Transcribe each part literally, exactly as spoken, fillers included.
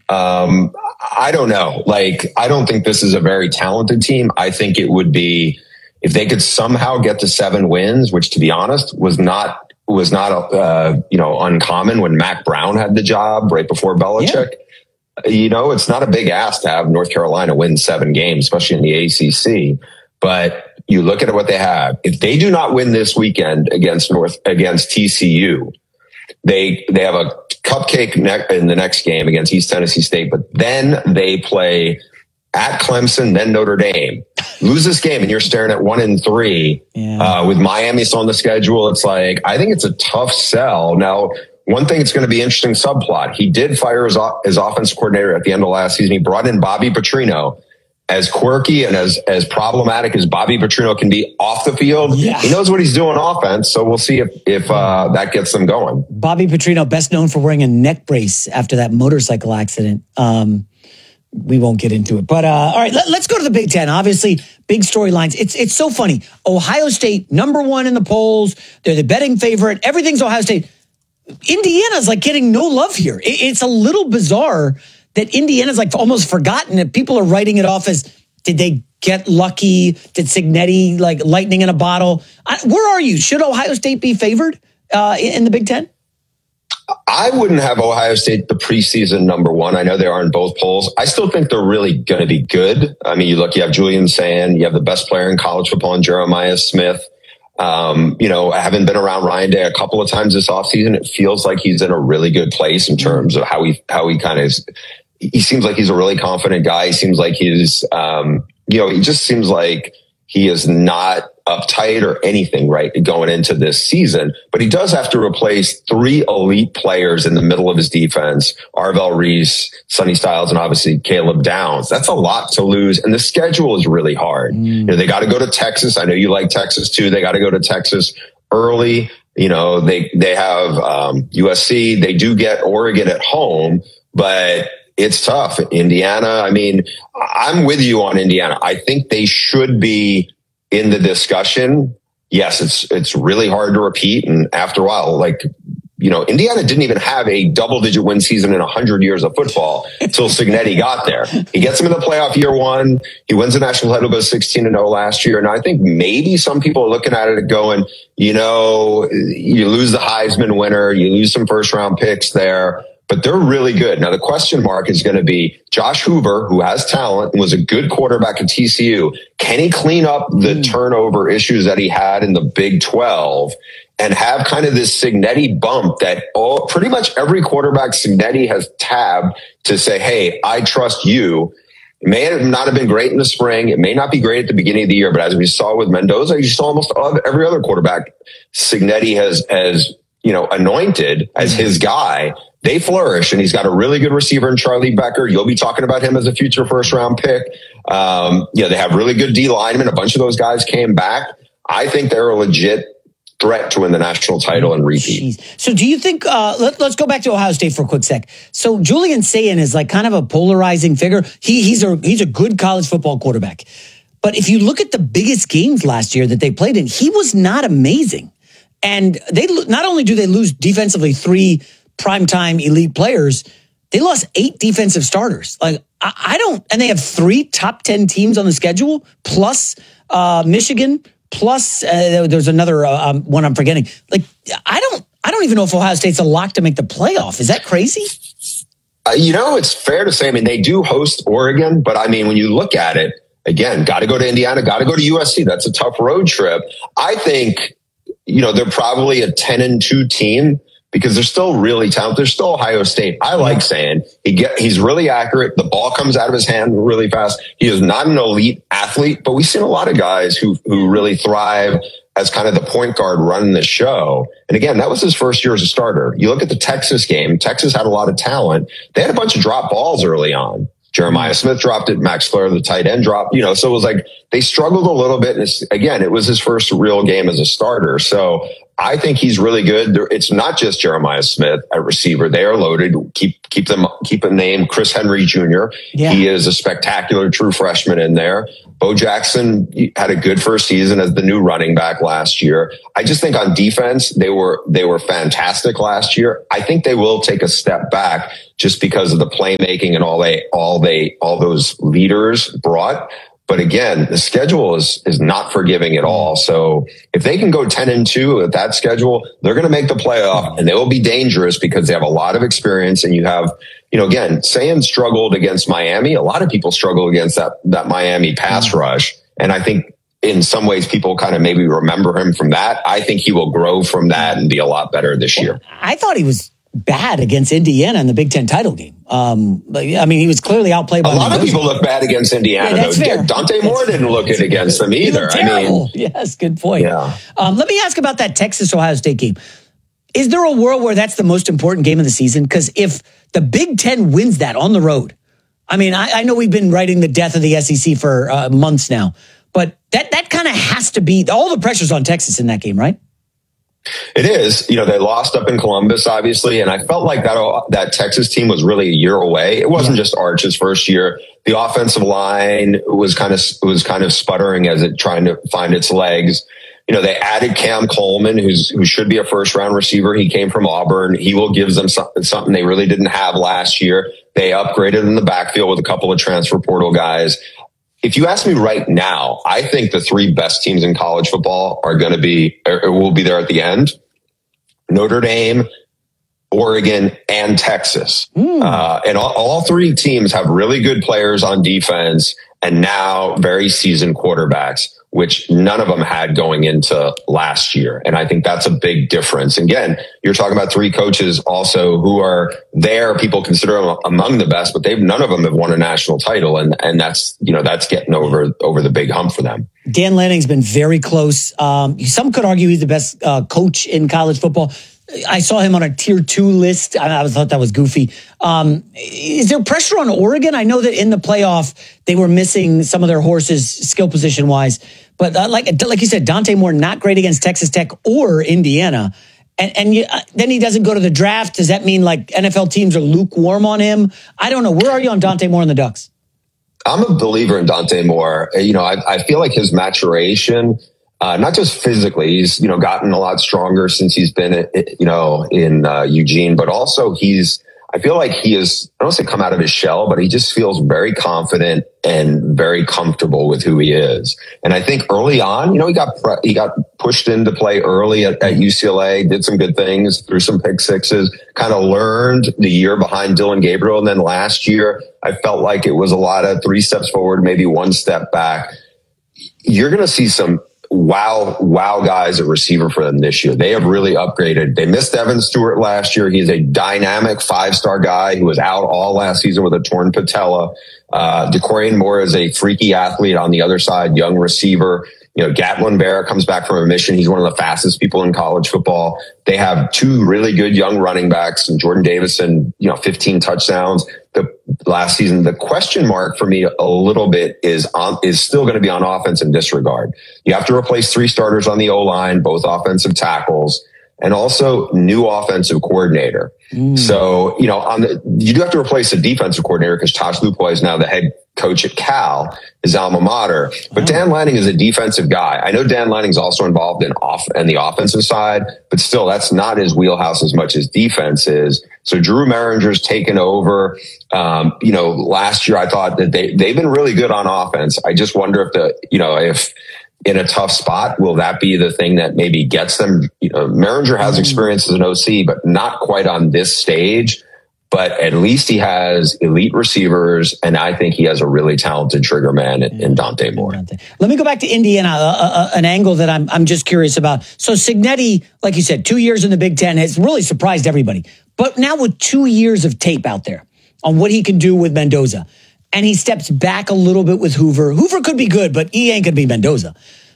Um, I don't know. Like, I don't think this is a very talented team. I think it would be, if they could somehow get to seven wins, which to be honest was not, was not, uh, you know, uncommon when Mac Brown had the job right before Belichick. Yeah. You know, it's not a big ask to have North Carolina win seven games, especially in the A C C. But you look at what they have. If they do not win this weekend against North, against T C U, they, they have a cupcake ne- in the next game against East Tennessee State, but then they play at Clemson, then Notre Dame. Lose this game and you're staring at one and three. Yeah. Uh, with Miami still on the schedule, it's like, I think it's a tough sell. Now, one thing it's going to be interesting subplot. He did fire his, his offensive coordinator at the end of last season. He brought in Bobby Petrino. As quirky and as, as problematic as Bobby Petrino can be off the field, yeah. he knows what he's doing on offense. So we'll see if, if uh, that gets them going. Bobby Petrino, best known for wearing a neck brace after that motorcycle accident. Um, we won't get into it. But uh, all right, let, let's go to the Big Ten. Obviously, big storylines. It's it's so funny. Ohio State, number one in the polls. They're the betting favorite. Everything's Ohio State. Indiana's like getting no love here. It, it's a little bizarre that Indiana's like almost forgotten that people are writing it off as, did they get lucky? Did Cignetti like lightning in a bottle? I, where are you? Should Ohio State be favored uh, in the Big Ten? I wouldn't have Ohio State the preseason number one. I know they are in both polls. I still think they're really going to be good. I mean, you look, you have Julian Sand, you have the best player in college football in Jeremiah Smith. Um, you know, having been around Ryan Day a couple of times this offseason, it feels like he's in a really good place in terms of how he, how he kind of is. He seems like he's a really confident guy. He seems like he's, um, you know, he just seems like he is not uptight or anything, right, going into this season. But he does have to replace three elite players in the middle of his defense: Arvell Reese, Sonny Styles, and obviously Caleb Downs. That's a lot to lose. And the schedule is really hard. Mm. You know, they got to go to Texas. I know you like Texas too. They got to go to Texas early. You know, they, they have, um, U S C. They do get Oregon at home, but it's tough. Indiana, I mean, I'm with you on Indiana. I think they should be in the discussion. Yes, it's it's really hard to repeat. And after a while, like, you know, Indiana didn't even have a double-digit win season in one hundred years of football until Cignetti got there. He gets him in the playoff year one. He wins the national title, goes sixteen and oh last year. And I think maybe some people are looking at it and going, you know, you lose the Heisman winner, you lose some first-round picks there. But they're really good. Now, the question mark is going to be Josh Hoover, who has talent and was a good quarterback at T C U. Can he clean up the mm. turnover issues that he had in the Big twelve and have kind of this Cignetti bump that all, pretty much every quarterback Cignetti has tabbed to say, hey, I trust you. It may not have been great in the spring. It may not be great at the beginning of the year. But as we saw with Mendoza, you saw almost every other quarterback Cignetti has, has, you know, anointed as his guy. They flourish, and he's got a really good receiver in Charlie Becker. You'll be talking about him as a future first round pick. Um, you know, they have really good D linemen. A bunch of those guys came back. I think they're a legit threat to win the national title and repeat. Jeez. So do you think, uh, let, let's go back to Ohio State for a quick sec. So Julian Sayin is like kind of a polarizing figure. He, he's a, he's a good college football quarterback. But if you look at the biggest games last year that they played in, he was not amazing. And they not only do they lose defensively three primetime elite players, they lost eight defensive starters. Like, I, I don't, and they have three top ten teams on the schedule, plus uh, Michigan, plus uh, there's another uh, um, one I'm forgetting. Like, I don't, I don't even know if Ohio State's a lock to make the playoff. Is that crazy? Uh, you know, it's fair to say, I mean, they do host Oregon, but I mean, when you look at it, again, got to go to Indiana, got to go to U S C. That's a tough road trip. I think, you know, they're probably a ten and two team, because they're still really talented. They're still Ohio State. I like saying he get, he's really accurate. The ball comes out of his hand really fast. He is not an elite athlete, but we've seen a lot of guys who, who really thrive as kind of the point guard running the show. And again, that was his first year as a starter. You look at the Texas game. Texas had a lot of talent. They had a bunch of drop balls early on. Jeremiah Smith dropped it. Max Flair, the tight end, dropped, you know, so it was like they struggled a little bit. And it's, again, it was his first real game as a starter. So I think he's really good. It's not just Jeremiah Smith at receiver. They are loaded. Keep, keep them, keep a name, Chris Henry Junior Yeah. He is a spectacular true freshman in there. Bo Jackson had a good first season as the new running back last year. I just think on defense, they were, they were fantastic last year. I think they will take a step back just because of the playmaking and all they, all they, all those leaders brought. But again, the schedule is, is not forgiving at all. So if they can go ten and two at that schedule, they're going to make the playoff and they will be dangerous because they have a lot of experience. And you have, you know, again, Sayan struggled against Miami. A lot of people struggle against that, that Miami pass rush. And I think in some ways people kind of maybe remember him from that. I think he will grow from that and be a lot better this year. I thought he was bad against Indiana in the Big Ten title game. Um, but, I mean, he was clearly outplayed by a lot of people look bad against Indiana. Yeah, that's though. fair. Dante that's Moore fair. didn't look it against them either. I mean, yes, good point. Yeah. Um, let me ask about that Texas Ohio State game. Is there a world where that's the most important game of the season? Because if the Big Ten wins that on the road, I mean, I, I know we've been writing the death of the S E C for uh, months now, but that that kind of has to be all the pressure's on Texas in that game, right? It is. You know, they lost up in Columbus, obviously, and I felt like that that Texas team was really a year away. It wasn't yeah. just Arch's first year. The offensive line was kind of was kind of sputtering as it trying to find its legs. You know, they added Cam Coleman, who's who should be a first round receiver. He came from Auburn. He will give them something, something they really didn't have last year. They upgraded in the backfield with a couple of transfer portal guys. If you ask me right now, I think the three best teams in college football are going to be, or will be there at the end. Notre Dame, Oregon, and Texas. Mm. Uh, and all, all three teams have really good players on defense and now very seasoned quarterbacks, which none of them had going into last year. And I think that's a big difference. Again, you're talking about three coaches also who are there. People consider them among the best, but they've, none of them have won a national title. And, and that's, you know, that's getting over, over the big hump for them. Dan Lanning's been very close. Um, some could argue he's the best uh, coach in college football. I saw him on a tier two list. I, I thought that was goofy. Um, is there pressure on Oregon? I know that in the playoff, they were missing some of their horses skill position wise, but uh, like, like you said, Dante Moore, not great against Texas Tech or Indiana. And, and you, uh, then he doesn't go to the draft. Does that mean like N F L teams are lukewarm on him? I don't know. Where are you on Dante Moore and the Ducks? I'm a believer in Dante Moore. You know, I, I feel like his maturation, Uh, not just physically, he's, you know, gotten a lot stronger since he's been, you know, in uh, Eugene, but also he's, I feel like he is, I don't say come out of his shell, but he just feels very confident and very comfortable with who he is. And I think early on, you know, he got, he got pushed into play early at, at U C L A, did some good things, threw some pick sixes, kind of learned the year behind Dylan Gabriel. And then last year, I felt like it was a lot of three steps forward, maybe one step back. You're going to see some wow, wow guys at receiver for them this year. They have really upgraded. They missed Evan Stewart last year. He's a dynamic five-star guy who was out all last season with a torn patella. Uh, DeCorian Moore is a freaky athlete on the other side, young receiver. You know, Gatlin Vera comes back from a mission. He's one of the fastest people in college football. They have two really good young running backs, and Jordan Davison, you know, fifteen touchdowns the last season. The question mark for me a little bit is on, is still going to be on offense in this regard. You have to replace three starters on the O-line, both offensive tackles, and also new offensive coordinator. Mm. So, you know, on the, you do have to replace the defensive coordinator because Tosh Lupoy is now the head coach at Cal, his alma mater. But Dan Lanning is a defensive guy. I know Dan Lanning's also involved in off and the offensive side, but still that's not his wheelhouse as much as defense is. So Drew Merringer's taken over. Um, you know, last year I thought that they, they've been really good on offense. I just wonder if the, you know, if, in a tough spot, will that be the thing that maybe gets them? You know, Merringer has experience as an O C, but not quite on this stage. But at least he has elite receivers, and I think he has a really talented trigger man in, in Dante Moore. Let me go back to Indiana, uh, uh, an angle that I'm I'm just curious about. So Cignetti, like you said, two years in the Big Ten has really surprised everybody. But now with two years of tape out there on what he can do with Mendoza, and he steps back a little bit with Hoover. Hoover could be good, but he ain't going to be Mendoza.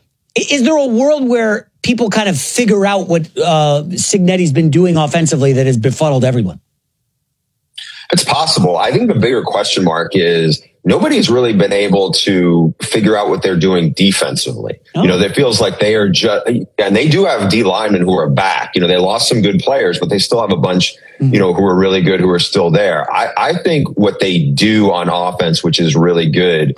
Is there a world where people kind of figure out what uh, Cignetti's been doing offensively that has befuddled everyone? It's possible. I think the bigger question mark is nobody's really been able to figure out what they're doing defensively. Oh. You know, it feels like they are just, and they do have D linemen who are back. You know, they lost some good players, but they still have a bunch, you know, who are really good, who are still there. I, I think what they do on offense, which is really good,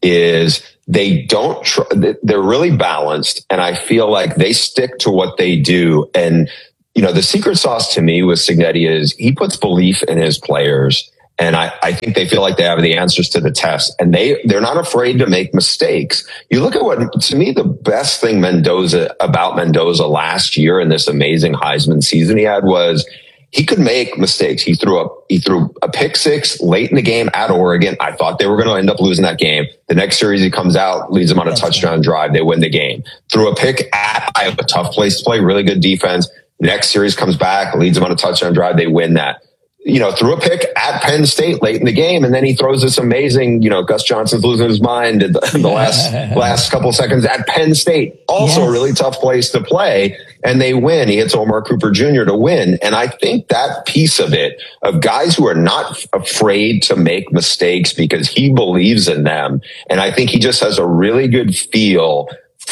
is they don't, tr- they're really balanced. And I feel like they stick to what they do. And, you know, the secret sauce to me with Cignetti is he puts belief in his players. And I, I think they feel like they have the answers to the test, and they, they're not afraid to make mistakes. You look at what, to me, the best thing Mendoza about Mendoza last year in this amazing Heisman season he had was he could make mistakes. He threw a, he threw a pick six late in the game at Oregon. I thought they were going to end up losing that game. The next series he comes out, leads them on a That's touchdown right. drive. They win the game. Threw a pick at Iowa, a tough place to play, really good defense. Next series comes back, leads them on a touchdown drive. They win that. You know, threw a pick at Penn State late in the game, and then he throws this amazing, you know, Gus Johnson's losing his mind in the, in the last last couple of seconds at Penn State. Also yes. a really tough place to play, and they win. He hits Omar Cooper Junior to win. And I think that piece of it, of guys who are not afraid to make mistakes because he believes in them, and I think he just has a really good feel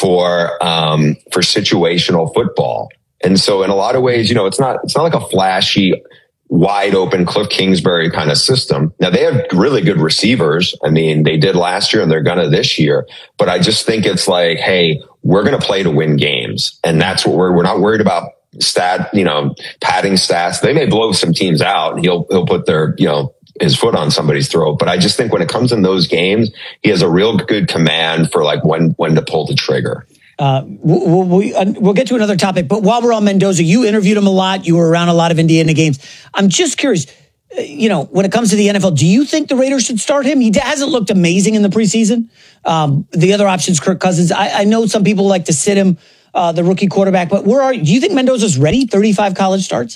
for um for situational football. And so in a lot of ways, you know, it's not it's not like a flashy, wide open Cliff Kingsbury kind of system. Now they have really good receivers. I mean, they did last year and they're gonna this year, but I just think it's like, hey, we're going to play to win games. And that's what we're, we're not worried about stat, you know, padding stats. They may blow some teams out. He'll, he'll put their, you know, his foot on somebody's throat. But I just think when it comes in those games, he has a real good command for like when, when to pull the trigger. Uh, we'll, we'll, we'll get to another topic, but while we're on Mendoza, you interviewed him a lot. You were around a lot of Indiana games. I'm just curious, you know, when it comes to the N F L, do you think the Raiders should start him? He hasn't looked amazing in the preseason. Um, the other option's Kirk Cousins. I, I know some people like to sit him, uh, the rookie quarterback, but where are, do you think Mendoza's ready? thirty-five college starts?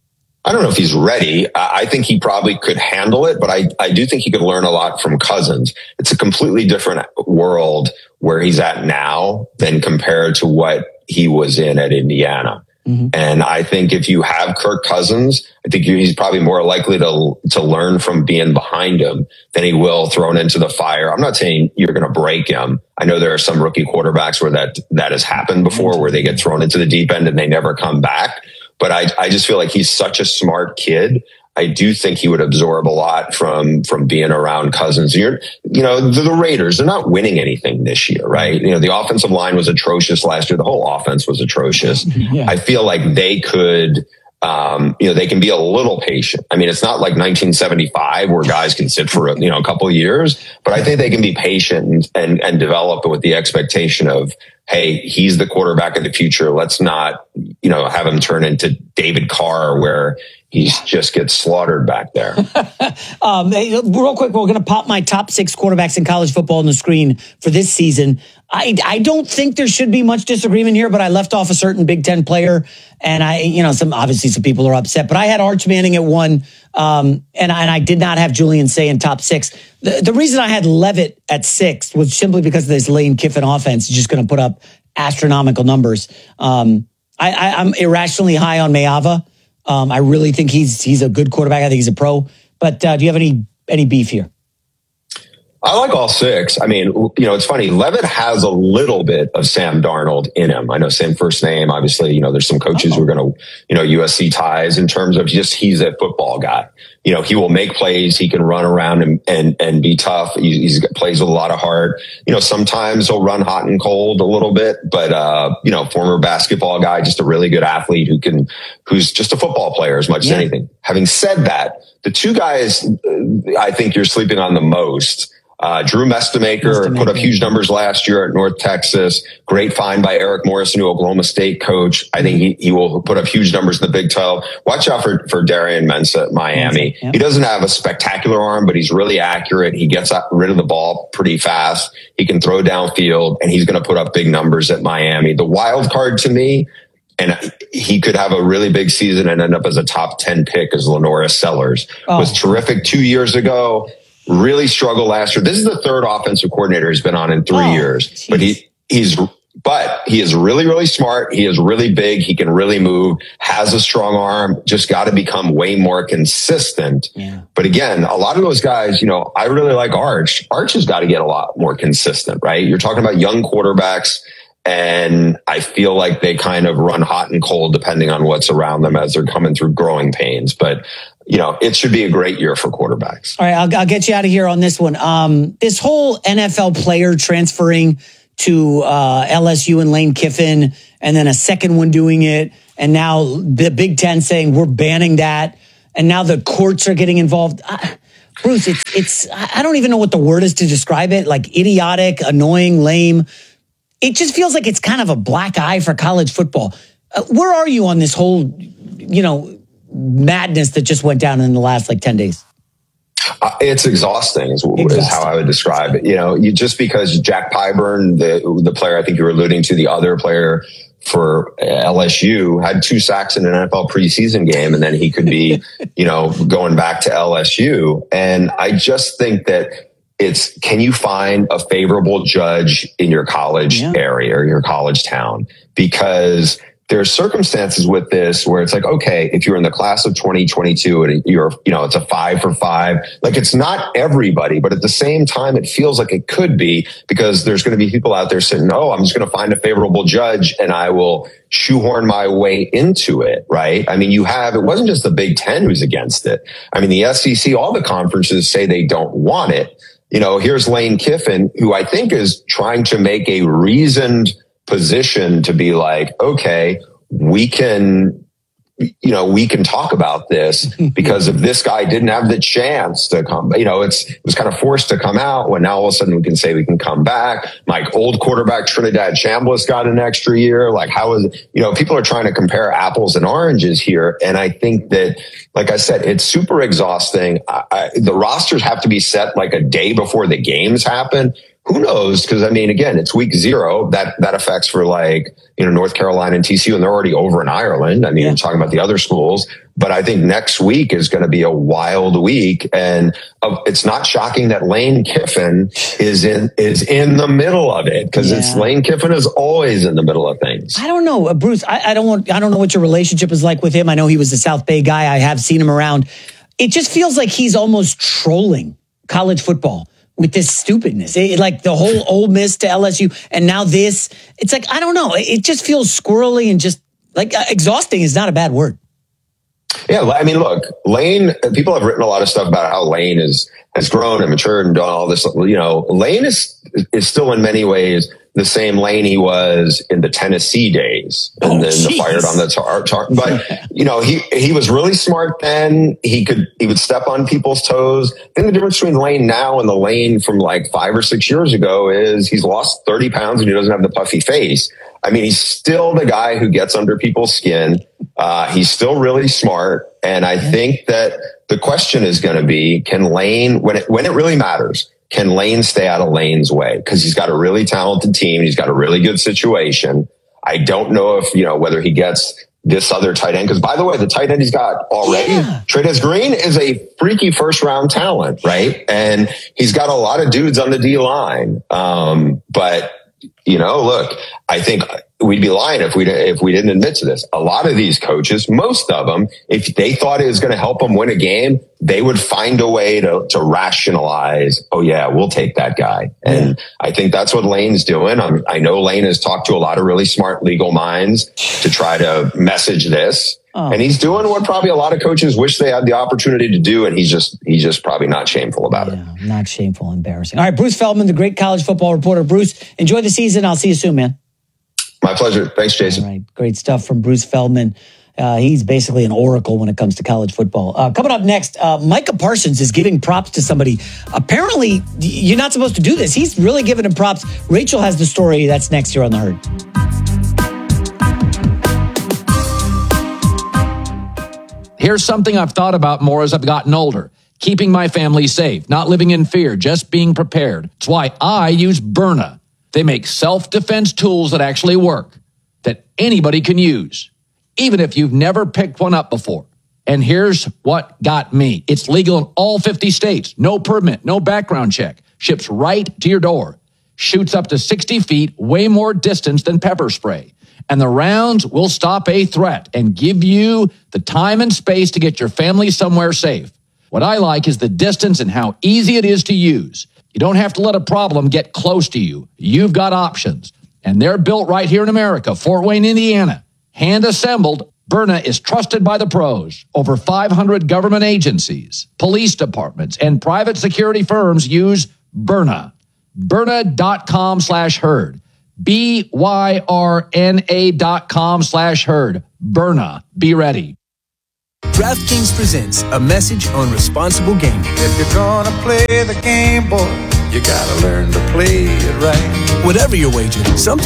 I don't know if he's ready. I think he probably could handle it, but I, I do think he could learn a lot from Cousins. It's a completely different world where he's at now than compared to what he was in at Indiana. Mm-hmm. And I think if you have Kirk Cousins, I think he's probably more likely to to learn from being behind him than he will thrown into the fire. I'm not saying you're going to break him. I know there are some rookie quarterbacks where that that has happened before, where they get thrown into the deep end and they never come back. But I, I just feel like he's such a smart kid. I do think he would absorb a lot from, from being around Cousins. You're, you know, the, the Raiders, they're not winning anything this year, right? You know, the offensive line was atrocious last year. The whole offense was atrocious. Yeah. I feel like they could, um, you know, they can be a little patient. I mean, it's not like nineteen seventy-five where guys can sit for, you know, a couple of years, but I think they can be patient and, and, and develop with the expectation of, hey, he's the quarterback of the future. Let's not, you know, have him turn into David Carr where he just gets slaughtered back there. um, hey, real quick, we're going to pop my top six quarterbacks in college football on the screen for this season. I, I don't think there should be much disagreement here, but I left off a certain Big Ten player, and I, you know, some obviously some people are upset, but I had Arch Manning at one, um, and, I, and I did not have Julian Say in top six. The, the reason I had Levitt at six was simply because of this Lane Kiffin offense is just going to put up astronomical numbers. Um, I, I, I'm irrationally high on Mayava. Um, I really think he's he's a good quarterback. I think he's a pro. But uh, do you have any any beef here? I like all six. I mean, you know, it's funny. Levitt has a little bit of Sam Darnold in him. I know same first name. Obviously, you know, there's some coaches oh. who are going to, you know, U S C ties in terms of just he's a football guy. You know, he will make plays. He can run around and and, and be tough. He he's, plays with a lot of heart. You know, sometimes he'll run hot and cold a little bit, but uh, you know, former basketball guy, just a really good athlete who can, who's just a football player as much yeah. as anything. Having said that, the two guys uh, I think you're sleeping on the most. Uh, Drew Mestemaker put up huge numbers last year at North Texas. Great find by Eric Morrison, new Oklahoma State coach. I think he, he will put up huge numbers in the Big twelve. Watch out for, for Darian Mensah at Miami. Yep. He doesn't have a spectacular arm, but he's really accurate. He gets rid of the ball pretty fast. He can throw downfield, and he's going to put up big numbers at Miami. The wild card to me, and he could have a really big season and end up as a top ten pick, as Lenoris Sellers. Oh. Was terrific two years ago. Really struggled last year. This is the third offensive coordinator he's been on in three oh, years, geez. but he, he's but he is really, really smart. He is really big. He can really move, has a strong arm, just got to become way more consistent. Yeah. But again, a lot of those guys, you know, I really like Arch. Arch has got to get a lot more consistent, right? You're talking about young quarterbacks, and I feel like they kind of run hot and cold depending on what's around them as they're coming through growing pains. But, you know, it should be a great year for quarterbacks. All right, I'll, I'll get you out of here on this one. Um, this whole N F L player transferring to uh, L S U and Lane Kiffin, and then a second one doing it, and now the Big Ten saying we're banning that, and now the courts are getting involved. I, Bruce, it's it's I don't even know what the word is to describe it. Like idiotic, annoying, lame. It just feels like it's kind of a black eye for college football. Uh, where are you on this whole, you know, madness that just went down in the last like ten days? Uh, it's exhausting is, exhausting is how I would describe it. You know, you just because Jack Pyburn, the the player I think you were alluding to, the other player for L S U, had two sacks in an N F L preseason game, and then he could be, you know, going back to L S U. And I just think that it's, can you find a favorable judge in your college yeah. area or your college town? Because there's circumstances with this where it's like, okay, if you're in the class of twenty twenty-two and you're, you know, it's a five for five, like it's not everybody, but at the same time, it feels like it could be, because there's going to be people out there saying, oh, I'm just going to find a favorable judge and I will shoehorn my way into it, right? I mean, you have, it wasn't just the Big Ten who's against it. I mean, the S E C, all the conferences say they don't want it. You know, here's Lane Kiffin, who I think is trying to make a reasoned position to be like, okay, we can, you know, we can talk about this because if this guy didn't have the chance to come, you know, it's, it was kind of forced to come out when now all of a sudden we can say we can come back. Like old quarterback Trinidad Chambliss got an extra year. Like how is, you know, people are trying to compare apples and oranges here. And I think that, like I said, it's super exhausting. I, I, the rosters have to be set like a day before the games happen. Who knows? Because I mean, again, it's week zero. That that affects for like, you know, North Carolina and T C U, and they're already over in Ireland. I mean, yeah. I'm talking about the other schools, but I think next week is going to be a wild week, and uh, it's not shocking that Lane Kiffin is in is in the middle of it, because yeah. it's Lane Kiffin is always in the middle of things. I don't know, uh, Bruce. I, I don't want. I don't know what your relationship is like with him. I know he was a South Bay guy. I have seen him around. It just feels like he's almost trolling college football with this stupidness. It, like the whole Ole Miss to L S U, and now this. It's like, I don't know. It just feels squirrely and just like uh, exhausting is not a bad word. Yeah, I mean, look, Lane, people have written a lot of stuff about how Lane is, has grown and matured and done all this. You know, Lane is, is still in many ways the same Lane he was in the Tennessee days, and oh, then the fired on the tar, tar. But, you know, he, he was really smart then. He could, he would step on people's toes. I think the difference between Lane now and the Lane from like five or six years ago is he's lost thirty pounds and he doesn't have the puffy face. I mean, he's still the guy who gets under people's skin. Uh, he's still really smart. And I think that the question is going to be, can Lane, when it, when it really matters, can Lane stay out of Lane's way? Because he's got a really talented team. He's got a really good situation. I don't know if, you know, whether he gets this other tight end. Because, by the way, the tight end he's got already, yeah. Trey'Dez Green is a freaky first round talent, right? And he's got a lot of dudes on the D line. Um, but, you know, look, I think we'd be lying if we if we didn't admit to this. A lot of these coaches, most of them, if they thought it was going to help them win a game, they would find a way to to rationalize, oh yeah, we'll take that guy. And yeah. I think that's what Lane's doing. I'm, I know Lane has talked to a lot of really smart legal minds to try to message this. Oh. And he's doing what probably a lot of coaches wish they had the opportunity to do, and he's just he's just probably not shameful about yeah, it. Not shameful, embarrassing. All right, Bruce Feldman, the great college football reporter. Bruce, enjoy the season. I'll see you soon, man. My pleasure. Thanks, Jason. All right, great stuff from Bruce Feldman. Uh, he's basically an oracle when it comes to college football. Uh, coming up next, uh, Micah Parsons is giving props to somebody. Apparently, you're not supposed to do this. He's really giving him props. Rachel has the story. That's next here on The Herd. Here's something I've thought about more as I've gotten older. Keeping my family safe, not living in fear, just being prepared. It's why I use Byrna. They make self-defense tools that actually work, that anybody can use, even if you've never picked one up before. And here's what got me. It's legal in all fifty states. No permit, no background check. Ships right to your door. shoots up to sixty feet, way more distance than pepper spray. And the rounds will stop a threat and give you the time and space to get your family somewhere safe. What I like is the distance and how easy it is to use. You don't have to let a problem get close to you. You've got options. And they're built right here in America, Fort Wayne, Indiana. Hand assembled, Byrna is trusted by the pros. Over five hundred government agencies, police departments, and private security firms use Byrna. Byrna.com slash herd. B Y R N A dot com slash herd. Byrna. Be ready. DraftKings presents a message on responsible gaming. If you're gonna play the game, boy, you gotta learn to play it right. Whatever your wager, sometimes